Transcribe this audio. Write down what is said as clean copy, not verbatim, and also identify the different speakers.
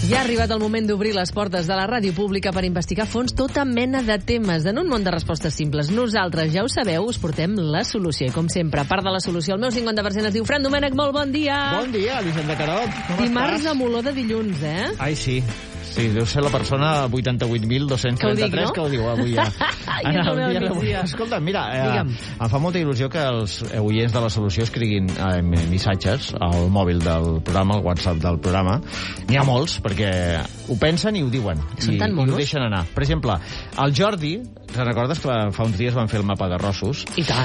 Speaker 1: Ja ha arribat el moment d'obrir les portes de la ràdio pública per investigar a fons tota mena de temes. En un món de respostes simples, nosaltres, ja ho sabeu, us portem la solució. I com sempre, a part de la solució, el meu 50% es diu Fran Domènech. Molt bon dia!
Speaker 2: Bon dia, Vicent de Carot. Com
Speaker 1: Dimarts
Speaker 2: estàs?
Speaker 1: amb olor de dilluns, eh?
Speaker 2: Ai, sí. Sí, deu ser la persona 88.233 que ho diu avui ja.
Speaker 1: I és el meu migdia.
Speaker 2: Escolta, mira,
Speaker 1: Digue'm.
Speaker 2: em fa molta il·lusió que els oients de la solució escriguin missatges al mòbil del programa, al WhatsApp del programa. N'hi ha molts, perquè ho pensen i ho diuen.
Speaker 1: Són tan
Speaker 2: I
Speaker 1: monos.
Speaker 2: ho deixen anar. Per exemple, el Jordi, te'n recordes que fa uns dies van fer el mapa de Rossos?
Speaker 1: I tant.